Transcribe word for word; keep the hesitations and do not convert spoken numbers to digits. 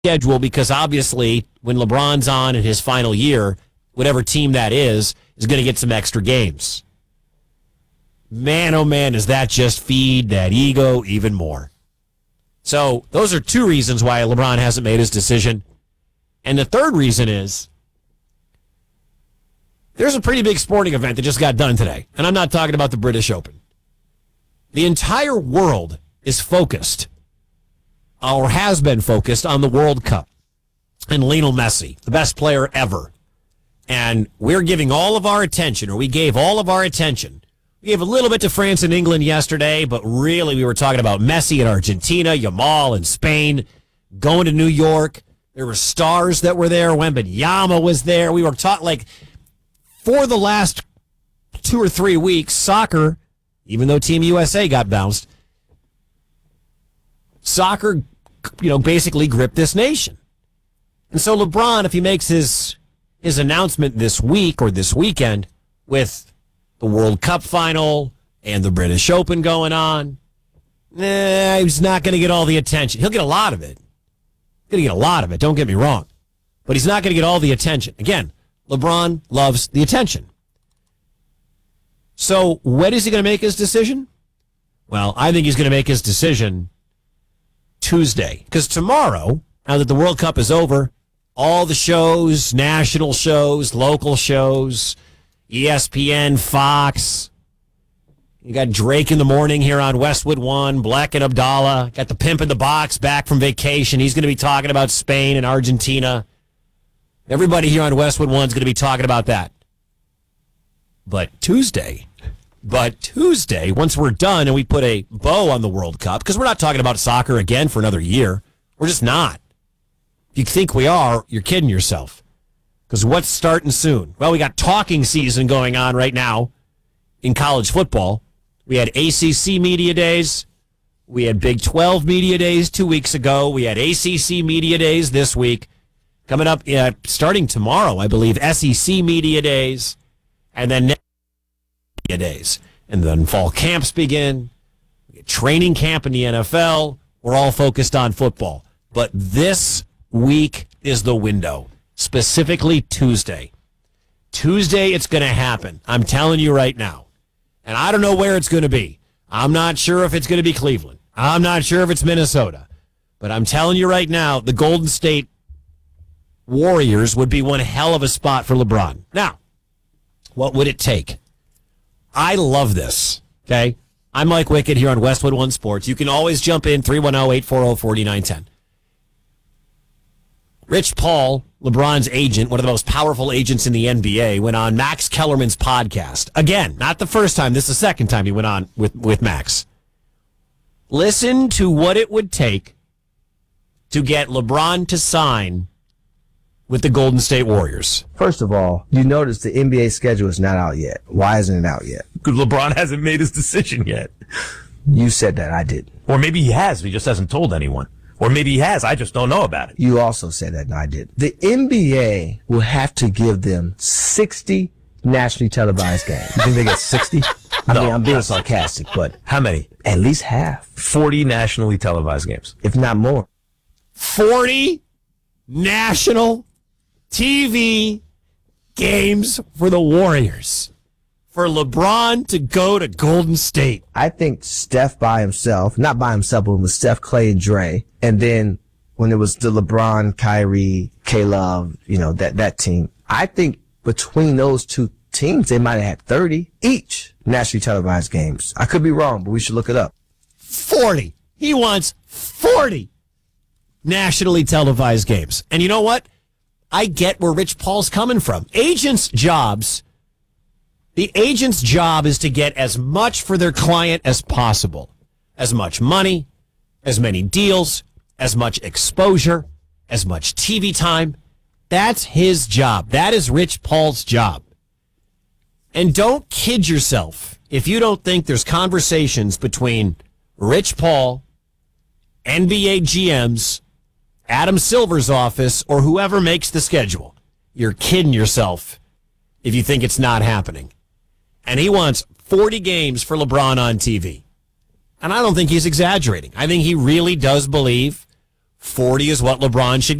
schedule because obviously when LeBron's on in his final year, whatever team that is, is going to get some extra games. Man, oh man, does that just feed that ego even more. So those are two reasons why LeBron hasn't made his decision. And the third reason is there's a pretty big sporting event that just got done today. And I'm not talking about the British Open. The entire world is focused, or has been focused, on the World Cup and Lionel Messi, the best player ever. And we're giving all of our attention, or we gave all of our attention. We gave a little bit to France and England yesterday, but really we were talking about Messi in Argentina, Yamal in Spain, going to New York. There were stars that were there. Wembanyama was there. We were talking, like, for the last two or three weeks, soccer, even though Team U S A got bounced, soccer, you know, basically gripped this nation. And so LeBron, if he makes his his announcement this week or this weekend with the World Cup final and the British Open going on, eh, he's not going to get all the attention. He'll get a lot of it. He's going to get a lot of it, don't get me wrong. But he's not going to get all the attention. Again, LeBron loves the attention. So when is he going to make his decision? Well, I think he's going to make his decision Tuesday. Because tomorrow, now that the World Cup is over, all the shows, national shows, local shows, E S P N, Fox, you got Drake in the morning here on Westwood One, Black and Abdallah, got the pimp in the box back from vacation. He's going to be talking about Spain and Argentina. Everybody here on Westwood One is going to be talking about that. But Tuesday, but Tuesday, once we're done and we put a bow on the World Cup, because we're not talking about soccer again for another year. We're just not. If you think we are, you're kidding yourself. Because what's starting soon? Well, we got talking season going on right now in college football. We had A C C Media Days. We had Big twelve Media Days two weeks ago. We had A C C Media Days this week. Coming up, uh, starting tomorrow, I believe, S E C Media Days. And then Media Days. And then fall camps begin. We get training camp in the N F L. We're all focused on football. But this week is the window. Specifically Tuesday. Tuesday, it's going to happen. I'm telling you right now. And I don't know where it's going to be. I'm not sure if it's going to be Cleveland. I'm not sure if it's Minnesota. But I'm telling you right now, the Golden State Warriors would be one hell of a spot for LeBron. Now, what would it take? I love this, okay? I'm Mike Wickett here on Westwood One Sports. You can always jump in, three one zero, eight four zero, four nine one zero. Rich Paul, LeBron's agent, one of the most powerful agents in the N B A, went on Max Kellerman's podcast. Again, not the first time. This is the second time he went on with, with Max. Listen to what it would take to get LeBron to sign with the Golden State Warriors. First of all, you notice the N B A schedule is not out yet. Why isn't it out yet? Because LeBron hasn't made his decision yet. You said that, I did. Or maybe he has, he just hasn't told anyone. Or maybe he has, I just don't know about it. You also said that, and I did. The N B A will have to give them sixty nationally televised games. You think they get sixty? I No, mean, I'm being that's- sarcastic, but How many? at least half, forty nationally televised games. if not more. forty national T V games for the Warriors. For LeBron to go to Golden State. I think Steph by himself, not by himself, but with Steph, Clay, and Dre, and then when it was the LeBron, Kyrie, K-Love, you know, that, that team, I think between those two teams, they might have had thirty each nationally televised games. I could be wrong, but we should look it up. forty. He wants forty nationally televised games. And you know what? I get where Rich Paul's coming from. Agents' jobs, the agent's job is to get as much for their client as possible. As much money, as many deals, as much exposure, as much T V time. That's his job. That is Rich Paul's job. And don't kid yourself if you don't think there's conversations between Rich Paul, N B A G Ms, Adam Silver's office, or whoever makes the schedule. You're kidding yourself if you think it's not happening. And he wants forty games for LeBron on T V. And I don't think he's exaggerating. I think he really does believe forty is what LeBron should